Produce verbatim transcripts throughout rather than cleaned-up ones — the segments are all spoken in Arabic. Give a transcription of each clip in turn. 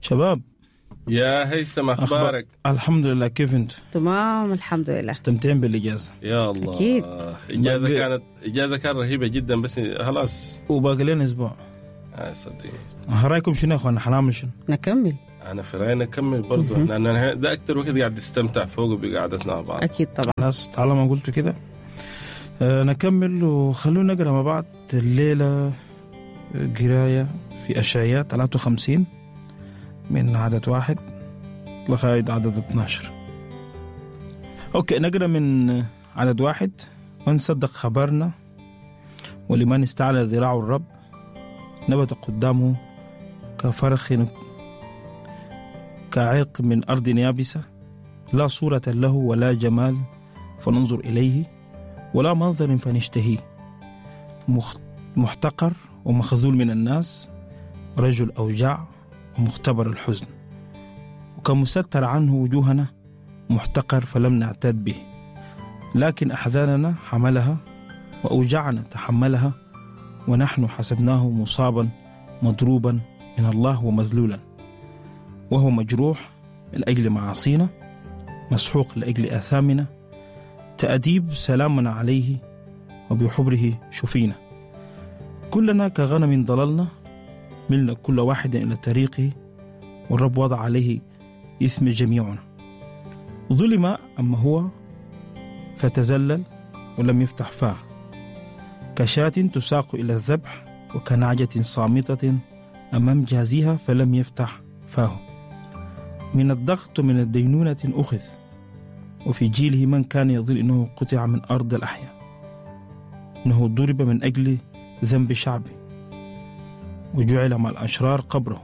شباب يا هيثم أخبارك؟ الحمد لله، كيف انت؟ تمام الحمد لله. استمتعين بالإجازة؟ يا الله أكيد. إجازة كانت إجازة كانت رهيبة جدا، بس خلاص وباقي لنا أسبوع. آه صدقني. رأيكم شنو يا أخوانا؟ حنعمل شنو؟ نكمل. أنا في رأيي نكمل برضو، لأن ده أكتر وقت قاعد نستمتع فوق بقعدتنا مع بعض. أكيد طبعا. خلاص طالما قلت كده آه نكمل، وخلونا نقرأ مع بعض الليلة قراية في أشعياء ثلاثة وخمسين من عدد واحد لغاية عدد اثناشر. أوكي، نقرأ من عدد واحد. من صدق خبرنا ولمن استعلى ذراع الرب نبت قدامه كفرخ كعرق من أرض يابسة، لا صورة له ولا جمال فننظر إليه ولا منظر فنشتهيه، محتقر ومخذول من الناس، رجل أوجاع ومختبر الحزن، وكمستر عنه وجوهنا، محتقر فلم نعتد به، لكن أحزاننا حملها وأوجعنا تحملها، ونحن حسبناه مصابا مضروبا من الله ومذلولا، وهو مجروح لأجل معاصينا، مسحوق لأجل آثامنا، تأديب سلامنا عليه وبحبره شفينا. كلنا كغنم ضللنا، ملنا كل واحد إلى طريقه، والرب وضع عليه إثم جميعنا. ظلم أما هو فتزلل ولم يفتح فاه، كشاة تساق إلى الذبح، وكنعجة صامتة أمام جازيها فلم يفتح فاه. من الضغط من الدينونة أخذ، وفي جيله من كان يظن أنه قطع من أرض الأحياء، أنه ضرب من أجل ذنب شعبه، وجعل مع الأشرار قبره،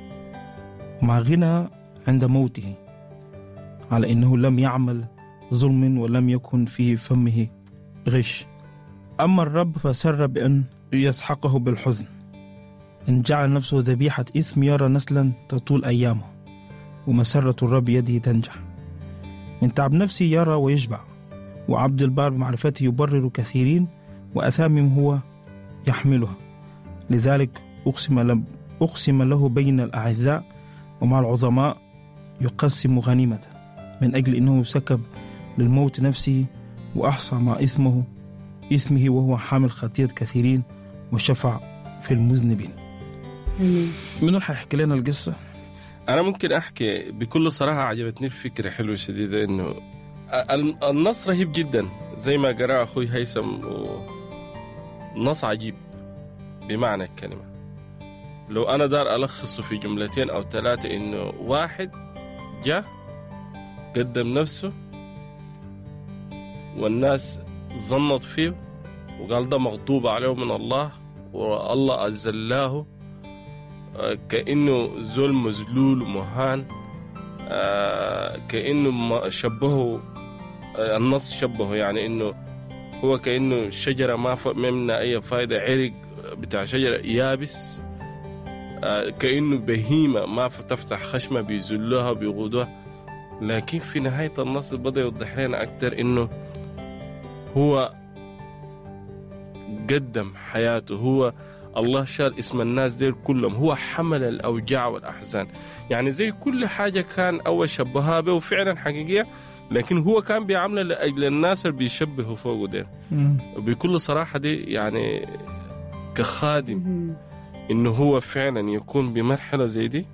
ومع غنى عند موته، على أنه لم يعمل ظلم ولم يكن في فمه غش. أما الرب فسر بأن يسحقه بالحزن، إن جعل نفسه ذبيحة إثم يرى نسلا تطول أيامه، ومسرة الرب يده تنجح. من تعب نفسه يرى ويشبع، وعبد البار بمعرفته يبرر كثيرين، وأثامهم هو يحملها. لذلك أقسم, أقسم له بين الأعزاء، ومع العظماء يقسم غنيمة، من أجل أنه سكب للموت نفسه، وأحصى مع إثمه إثمه وهو حامل خطية كثيرين، وشفع في المذنبين. منو حيحكي لنا القصة؟ أنا ممكن أحكي بكل صراحة. عجبتني الفكرة حلوة شديدة، إنه النص رهيب جدا زي ما قرأ أخوي هيثم، نص عجيب بمعنى الكلمة. لو أنا دار ألخصه في جملتين أو ثلاثة، إنه واحد جاء قدم نفسه والناس ظنت فيه وقال ده مغضوب عليه من الله، والله أذلاه كأنه زول مذلول ومهان، كأنه شبهه النص شبهه، يعني إنه هو كأنه شجرة ما منها أي فايدة، عرق بتاع شجرة يابس، كأنه بهيمة ما تفتح خشمة بيزلوها بيغودوها. لكن في نهاية النص بدأ يوضح لنا أكتر إنه هو قدم حياته، هو الله شال اسم الناس دير كلهم، هو حمل الأوجاع والأحزان. يعني زي كل حاجة كان أول شبهها به وفعلا حقيقية، لكن هو كان بيعمل لأجل الناس اللي بيشبهوا فوقه دير. وبكل صراحة دي يعني كخادم إنه هو فعلا يكون بمرحلة زي دي،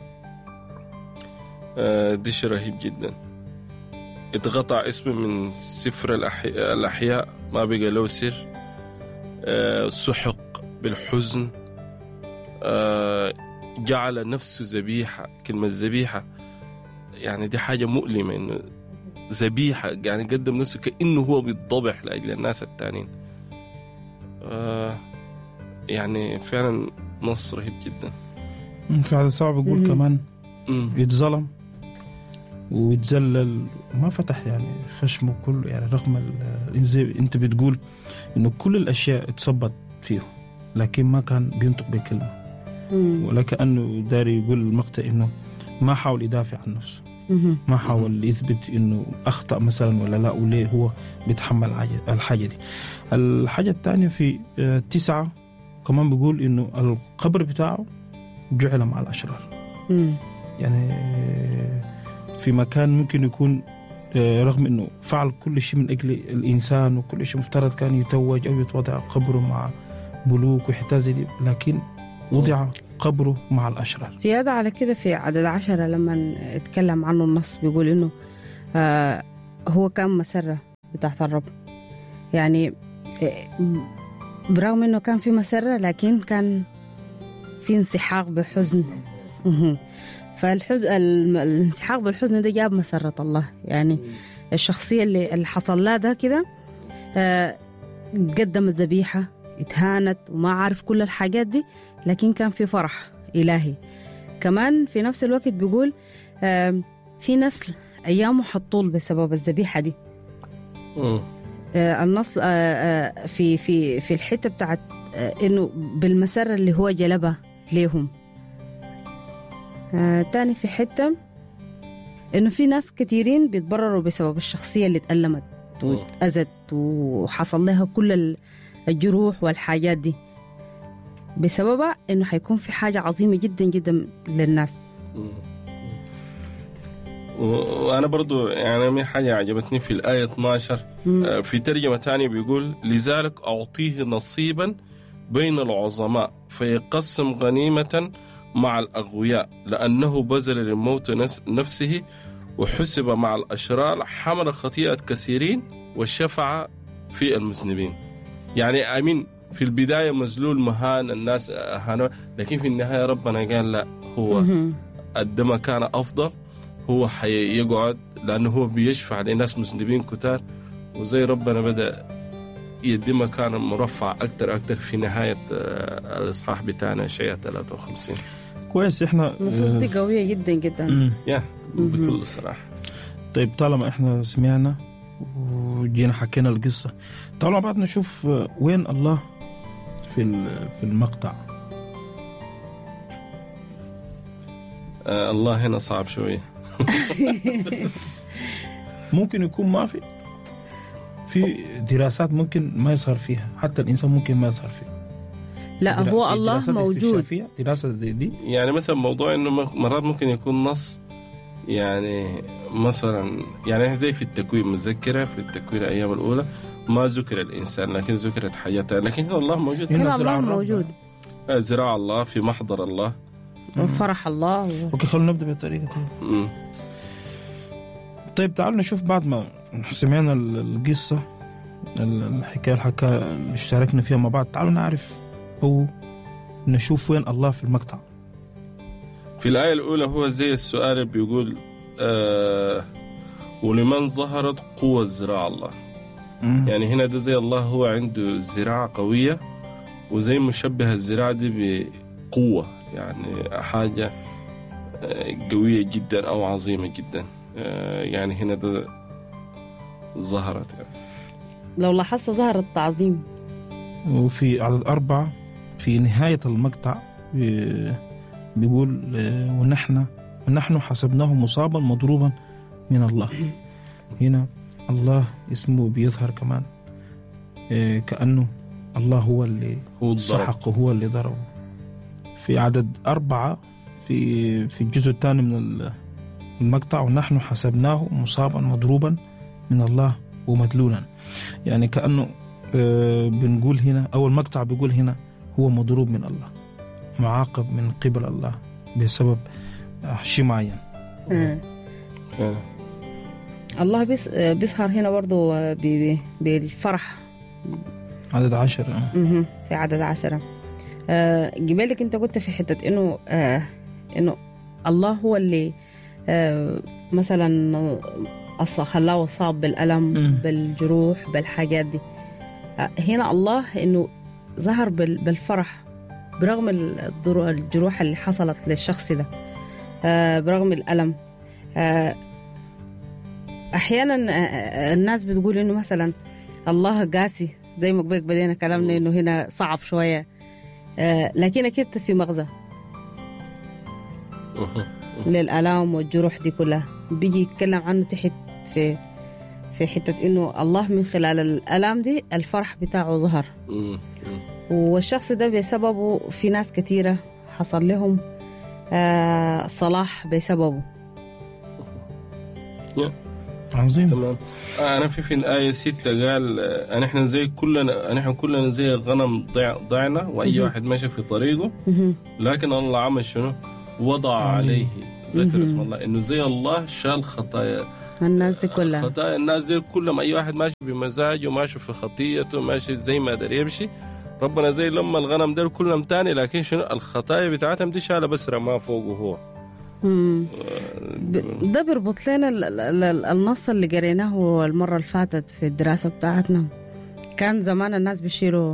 آه دي شيء رهيب جدا. اتقطع اسمه من سفر الأحياء, الأحياء ما بقى له سر، آه سحق بالحزن، آه جعل نفسه ذبيحة. كلمة ذبيحة يعني دي حاجة مؤلمة، إنه ذبيحة يعني قدم نفسه كأنه هو بيتضبح لأجل الناس التانين. آه يعني فعلا نص رهيب جدا. فعلا صعب يقول كمان يتظلم ويتذلل وما فتح يعني خشمه كله، يعني رغم زي انت بتقول انه كل الاشياء اتصبت فيه، لكن ما كان بينطق بكلمه، ولا كأنه داري يقول المقطع انه ما حاول يدافع عن نفسه، ما حاول يثبت انه اخطأ مثلا ولا لا، وليه هو بيتحمل الحاجه دي. الحاجه الثانيه في تسعة كمان بيقول انه القبر بتاعه جعل مع الاشرار. يعني في مكان ممكن يكون رغم أنه فعل كل شيء من أجل الإنسان وكل شيء مفترض كان يتوج أو يتوضع قبره مع ملوك وحتى زي دي، لكن وضع قبره مع الأشرار. زيادة على كده في عدد عشرة لما اتكلم عنه النص بيقول إنه آه هو كان مسرة بتاعت الرب، يعني برغم إنه كان في مسرة لكن كان في انسحاق بحزن. فالحزن الانسحاق بالحزن ده جاب مسرة الله، يعني الشخصية اللي, اللي حصل لها ده كده آه قدمت ذبيحة، اتهانت وما عارف كل الحاجات دي، لكن كان في فرح إلهي. كمان في نفس الوقت بيقول آه في نسل أيامه حطول بسبب الذبيحة دي. آه النص آه آه في في في الحتة بتاعت آه إنه بالمسرة اللي هو جلبها ليهم. آه تاني في حتة إنه في ناس كتيرين بيتبرروا بسبب الشخصية اللي تألمت وأذت وحصل لها كل الجروح والحاجات دي، بسببها إنه حيكون في حاجة عظيمة جدا جدا للناس. وأنا برضو يعني من حاجة عجبتني في الآية اثنا عشر في ترجمة تانية بيقول لذلك أعطيه نصيبا بين العظماء فيقسم غنيمة مع الأغوياء لأنه بذل للموت نفسه وحسب مع الأشرار حمل خطيئة كثيرين والشفع في المذنبين. يعني آمين في البداية مذلول مهان الناس أهانوا، لكن في النهاية ربنا قال لا، هو قدما كان أفضل، هو حيقعد لأنه هو بيشفع لناس مذنبين كتار، وزي ربنا بدأ يدي مكان مرفع أكتر أكتر في نهاية الإصحاح بتاعنا شيء ثلاثة وخمسين. كويس. إحنا نصوص دي قوية جدا جدا يا بكل صراحة. طيب طالما إحنا سمعنا وجينا حكينا القصة، طالما بعد نشوف وين الله في في المقطع. آه الله هنا صعب شوية. ممكن يكون ما في في دراسات ممكن ما يظهر فيها، حتى الإنسان ممكن ما يظهر فيها. لا هو الله موجود. دراسة زي دي يعني مثلا موضوع إنه مرات ممكن يكون نص، يعني مثلا يعني زي في التكوين مذكرة في التكوين الأيام الأولى ما ذكر الإنسان لكن ذكرت حياته، لكن هنا الله موجود. هنا الله موجود، زراع الله في محضر الله وفرح الله. أوكي خلونا نبدأ بطريقة تانية. طيب تعالوا نشوف بعد ما سمعنا القصة الحكاية الحكاية اللي اشتركنا فيها مع بعض، تعالوا نعرف أو نشوف وين الله في المقطع. في الآية الأولى هو زي السؤال اللي بيقول آه ولمن ظهرت قوة زراع الله. مم. يعني هنا ده زي الله هو عنده زراعة قوية، وزي مشبه الزراعة دي بقوة، يعني حاجة قوية جدا أو عظيمة جدا. آه يعني هنا ده ظهرت يعني. لو لاحظت ظهر التعظيم. وفي عدد أربعة في نهاية المقطع بيقول ونحن ونحن حسبناه مصابا مضروبا من الله. هنا الله اسمه بيظهر كمان كأنه الله هو اللي سحقه، هو اللي ضربه. في عدد أربعة في في الجزء الثاني من المقطع ونحن حسبناه مصابا مضروبا من الله ومدلولا، يعني كأنه بنقول هنا أو المقطع بيقول هنا هو مضروب من الله، معاقب من قبل الله بسبب شيء معين. الله بيس بيظهر هنا برضو بالفرح. عدد عشرة. في عدد عشرة جبالك انت قلت في حتة انه آه انه الله هو اللي آه مثلا خلاه صاب بالألم م. بالجروح بالحاجات دي. آه هنا الله انه ظهر بالفرح برغم الجروح اللي حصلت للشخص ده، آه برغم الألم. آه أحيانا الناس بتقول إنه مثلا الله قاسي، زي ما قبل بدينا كلامنا إنه هنا صعب شوية، آه لكن أكيد في مغزى للألام والجروح دي كلها. بيجي يتكلم عنه تحت في في حتة إنه الله من خلال الألام دي الفرح بتاعه ظهر، والشخص ده بسببه في ناس كتيرة حصل لهم آه صلاح بسببه. عظيم. تمام. أنا في في الآية ستة قال أن إحنا زي كلنا، أن إحنا كلنا زي الغنم ضع ضعنا وأي واحد ماشي في طريقه، لكن الله عمل شنو؟ وضع عليه ذكر اسم الله، إنه زي الله شال خطايا الناس كلها، خطايا الناس دي كلهم. أي واحد ماشي بمزاجه، ماشي في خطيته، ماشي زي ما دار يمشي، ربنا زي لما الغنم دول كلهم تاني، لكن شنو الخطايا بتاعتهم دي شالها بس رماه فوقه هو. مم. ده بيربط لنا النص اللي قريناه المرة اللي فاتت في الدراسة بتاعتنا. كان زمان الناس بيشيروا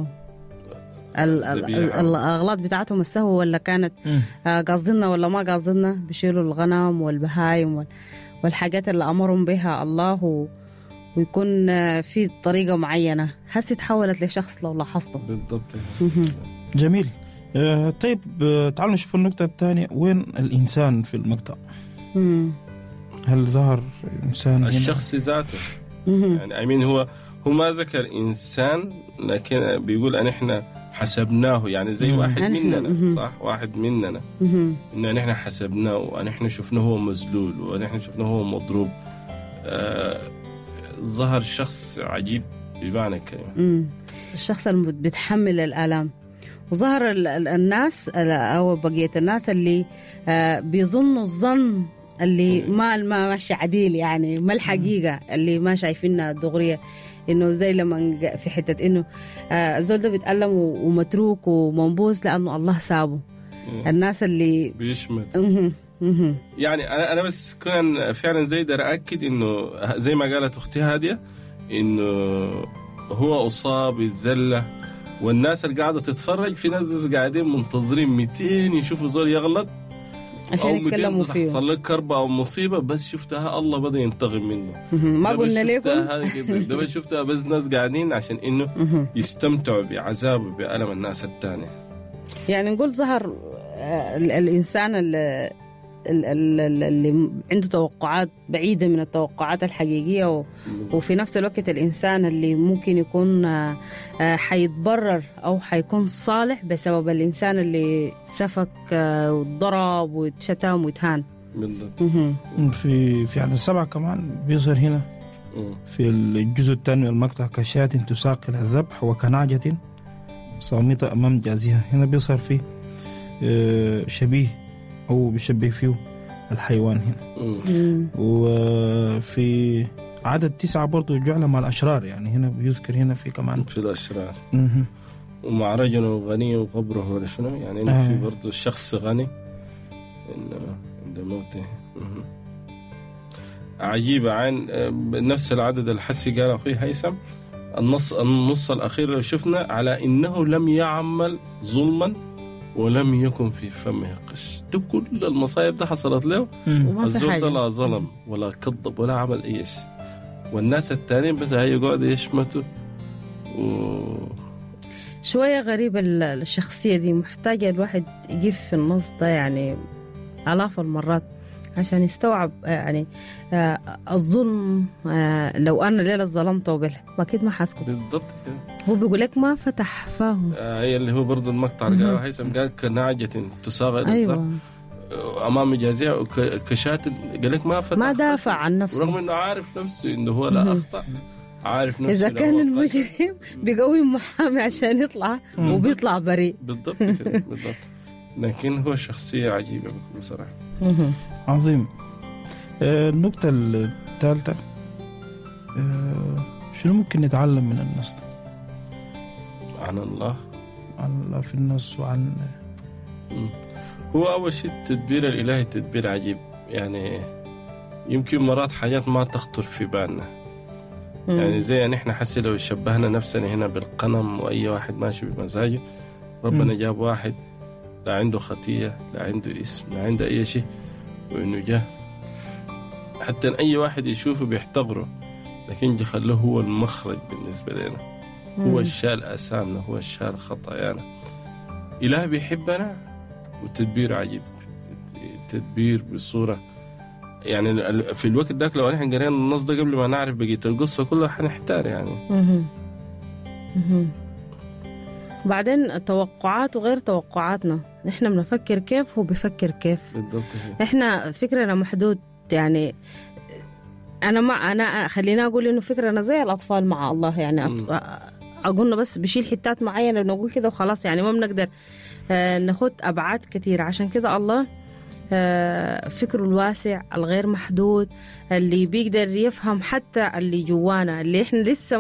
الأغلاط بتاعتهم السهو، ولا كانت قاصدنا ولا ما قاصدنا، بيشيروا الغنم والبهايم والحاجات اللي أمرهم بها الله، ويكون في طريقة معينة. هسه تحولت لشخص لو لاحظته. بالضبط. جميل. طيب تعالوا نشوف النقطة الثانية، وين الإنسان في المقطع؟ مم. هل ظهر إنسان هنا؟ الشخص ذاته. يعني أمين هو هو ما ذكر إنسان، لكن بيقول أن إحنا حسبناه، يعني زي مم. واحد مننا. صح، واحد مننا. إن نحن حسبناه، وأن إحنا شفناه هو مذلول، وأن إحنا شفناه هو مضروب. آه ظهر شخص عجيب بمعنى الكلمة. الشخص اللي بيتحمل الآلام. وظهر الناس أو بقية الناس اللي بيظنوا الظن اللي ما ما ماشي عديل، يعني ما الحقيقة اللي ما شايفينها دغرية، إنه زي لما في حتة إنه الزول ده بيتألم ومتروك ومنبوس لأنه الله سابه. الناس اللي بيشمت. يعني أنا أنا بس كان فعلا زي ده أأكد إنه زي ما قالت أختي هادية، إنه هو أصاب الزلة، والناس اللي قاعدة تتفرج في ناس بس قاعدين منتظرين مئتين يشوفوا زول يغلط عشان يتكلموا فيه، حصل لك كربة أو مصيبة بس شفتها الله بدأ ينتقم منه. ما قلنا لكم ده بس شفتها بس ناس قاعدين عشان إنه يستمتعوا بعذاب بألم الناس التانية. يعني نقول ظهر الإنسان اللي اللي عنده توقعات بعيدة من التوقعات الحقيقية، وفي نفس الوقت الإنسان اللي ممكن يكون حيتبرر أو حيكون صالح بسبب الإنسان اللي سفك وضرب وتشتم وتهان. بالضبط. في في عدد السبعة كمان بيظهر هنا في الجزء الثاني من المقطع كشاة تساق إلى الذبح وكنعجة صامتة أمام جازها. هنا بيظهر فيه شبيه أو بيشبه فيه الحيوان هنا. وفي عدد تسعة برضو جعل مع الأشرار، يعني هنا بيذكر هنا في كمان في الأشرار. ومع رجل غني وقبره ولا شنو، يعني هنا آه. في برضو الشخص غني عند موته. عجيبة. عن نفس العدد الحسي قال أخي هيثم، النص النص الأخير لو شفنا على إنه لم يعمل ظلما ولم يكن في فمه قش. ده كل المصايب ده حصلت له، الزول ده لا ظلم ولا كذب ولا عمل أي شيء، والناس التانيين بس هي قاعدة يشمتوا. و... شوية غريبة الشخصية دي، محتاجة الواحد يقف في النص ده يعني آلاف المرات عشان يستوعب يعني الظلم. لو أنا ليلة ظلمته به أكيد ما حاسكم. بالضبط كده. هو بيقول لك ما فتح فاه. آه هي اللي هو برضو المقطع قال هيثم قال كناعجة تساغ إلى الزرع. أيوة. أمام جازية كشاة، قال لك ما فتح، ما دافع عن نفسه، رغم إنه عارف نفسه إنه هو لا أخطأ، عارف نفسه. إذا كان المجرم بيقوي محامي عشان يطلع وبيطلع بريء. بالضبط كده. بالضبط. لكن هو شخصية عجيبة بصراحة. عظيم. آه النقطة الثالثة، آه شنو ممكن نتعلم من النص ده؟ عن الله عن الله في النص. وعن هو أول شيء التدبير الإلهي تدبير عجيب. يعني يمكن مرات حاجات ما تخطر في بالنا، يعني زي أن إحنا حسي لو شبهنا نفسنا هنا بالقنم وأي واحد ماشي بمزاجه، ربنا م. جاب واحد لا عنده خطية لا عنده اسم لا عنده أي شيء، وإنه جاء حتى أي واحد يشوفه بيحتقره، لكن جا خلوه هو المخرج بالنسبة لنا. مم. هو الشال أسامنا، هو الشال خطايانا. إله بيحبنا وتدبير عجيب، تدبير بصورة يعني في الوقت ذاك لو نحن قرينا النص ده قبل ما نعرف بقية القصة كلها حنحتار يعني. مم. مم. بعدين التوقعات وغير توقعاتنا، نحن بنفكر كيف هو بيفكر كيف. بالضبط. احنا فكرنا محدود. يعني انا ما انا خلينا اقول انه فكرنا زي الاطفال مع الله، يعني اقولنا بس بشيل حتات معينه ونقول كده وخلاص، يعني ما بنقدر آه ناخد ابعاد كتير. عشان كده الله آه فكره الواسع الغير محدود اللي بيقدر يفهم حتى اللي جوانا اللي احنا لسه